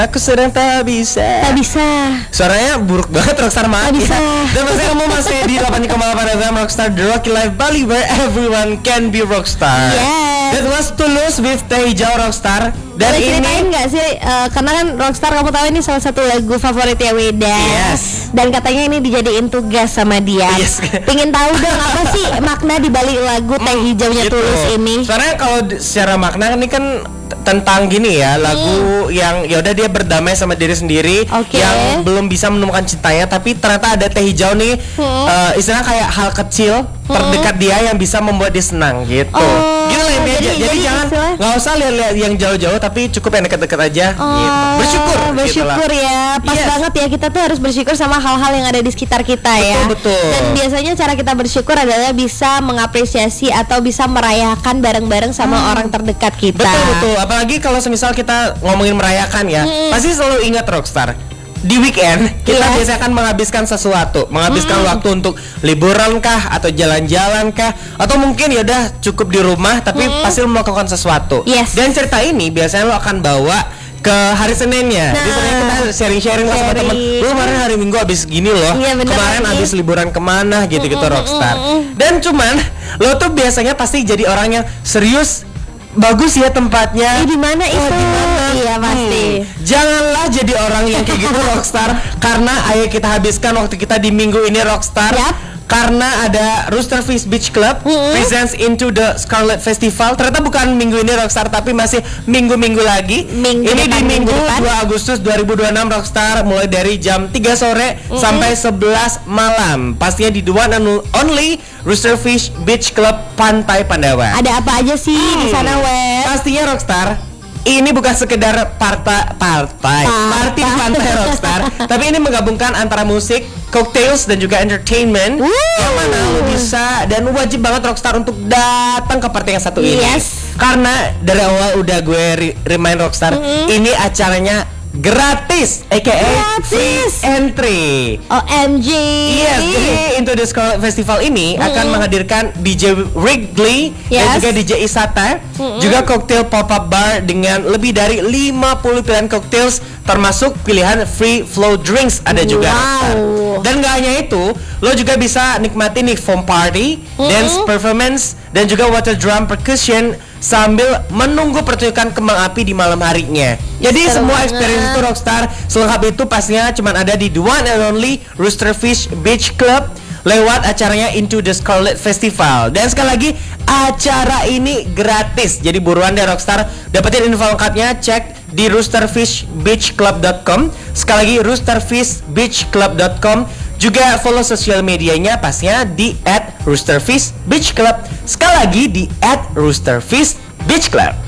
Aku sedang tak bisa. Tak bisa. Suaranya buruk banget Rockstar Tak maaf bisa. Dan masih kamu masih di 8,8 FM Rockstar The Rocky Life Bali, where everyone can be Rockstar. Yes. That was Tulus with Teh Hijau Rockstar. Dan Boleh ceritain ini nggak sih, karena kan Rockstar kamu tahu ini salah satu lagu favoritnya Weda. Yes. Dan katanya ini dijadiin tugas sama dia. Yes. Pengen tahu dong apa sih makna dibalik lagu Teh Hijaunya gitu. Tulus ini. Soalnya kalau secara makna ini kan tentang gini ya, lagu yang yaudah dia berdamai sama diri sendiri, Oke. yang belum bisa menemukan cintanya, tapi ternyata ada teh hijau nih, istilahnya kayak hal kecil terdekat dia yang bisa membuat dia senang gitu. Oh, Gitu lah intinya. jadi Jadi jangan istilah- nggak usah lihat yang jauh-jauh, tapi cukup yang dekat-dekat aja. Gitu. Bersyukur gitu lah. ya. Pas Yes. banget ya, kita tuh harus bersyukur sama hal-hal yang ada di sekitar kita ya. Betul. Dan biasanya cara kita bersyukur adalah bisa mengapresiasi atau bisa merayakan bareng-bareng sama orang terdekat kita. Betul. Apalagi kalau semisal kita ngomongin merayakan ya, pasti selalu ingat Rockstar. Di weekend kita Iya. biasanya akan menghabiskan sesuatu, menghabiskan waktu untuk liburan kah, atau jalan-jalan kah, atau mungkin ya udah cukup di rumah tapi pasti lo melakukan sesuatu. Yes. Dan cerita ini biasanya lo akan bawa ke hari Seninnya. Di sana kita sharing-sharing lah sama teman. Lu kemarin hari Minggu abis gini loh. Iya, bener Kemarin lagi. abis liburan kemana gitu-gitu Rockstar. Dan cuman lo tuh biasanya pasti jadi orang yang serius. Bagus ya tempatnya. Di mana itu? di mana? Iya pasti. Janganlah jadi orang yang kayak gitu Rockstar. Karena ayo kita habiskan waktu kita di minggu ini Rockstar. Yap. Karena ada Rooster Fish Beach Club presents Into the Scarlet Festival. Ternyata bukan minggu ini Rockstar, tapi masih minggu-minggu lagi. Minggu Ini depan, di minggu minggu depan. 2 Agustus 2026 Rockstar, mulai dari jam 3 sore sampai 11 malam. Pastinya di the one and only Rooster Fish Beach Club Pantai Pandawa. Ada apa aja sih di sana, Wes? Pastinya Rockstar, ini bukan sekedar party di pantai Rockstar, tapi ini menggabungkan antara musik, cocktails dan juga entertainment. Yang mana lo bisa dan wajib banget Rockstar untuk datang ke party yang satu ini. Yes. Karena dari awal udah gue remind Rockstar, ini acaranya gratis, aka free Gratis. entry. OMG. Yes, jadi Into the Scarlet Festival ini akan menghadirkan DJ Wrigley dan Yes. juga DJ Isata, juga cocktail pop-up bar dengan lebih dari 50 pilihan cocktails, termasuk pilihan free flow drinks ada juga. Rockstar. Dan gak hanya itu, lo juga bisa nikmati nih foam party, dance performance, dan juga water drum percussion sambil menunggu pertunjukan kembang api di malam harinya. Jadi Seru semua banget. experience itu Rockstar selengkap itu pastinya cuma ada di the one and only Rooster Fish Beach Club lewat acaranya Into the Scarlet Festival. Dan sekali lagi, acara ini gratis. Jadi buruan deh Rockstar, dapetin info lengkapnya cek di roosterfishbeachclub.com. Sekali lagi roosterfishbeachclub.com. Juga follow sosial medianya pastinya di @roosterfishbeachclub. Sekali lagi di @roosterfishbeachclub.